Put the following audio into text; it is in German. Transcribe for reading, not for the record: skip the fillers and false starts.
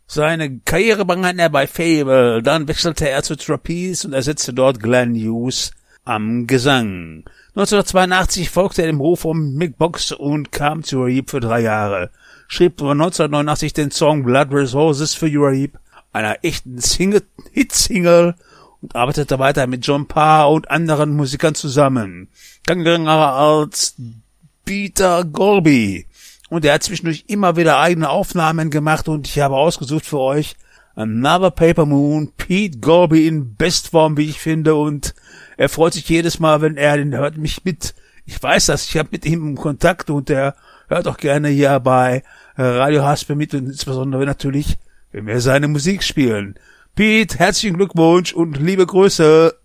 Seine Karriere begann er bei Fable, dann wechselte er zu Trapeze und ersetzte dort Glenn Hughes am Gesang. 1982 folgte er dem Ruf von Mick Box und kam zu Uriah für 3 Jahre. Schrieb 1989 den Song Blood Resources für Uriah, einer echten Hit-Single, und arbeitete weiter mit John Parr und anderen Musikern zusammen. Dann ging er als Peter Golby. Und er hat zwischendurch immer wieder eigene Aufnahmen gemacht und ich habe ausgesucht für euch Another Paper Moon, Pete Golby in Bestform, wie ich finde, und er freut sich jedes Mal, wenn er den hört mich mit. Ich weiß das, ich habe mit ihm Kontakt und er hört auch gerne hier bei Radio Haspe mit und insbesondere natürlich, wenn wir seine Musik spielen. Pete, herzlichen Glückwunsch und liebe Grüße.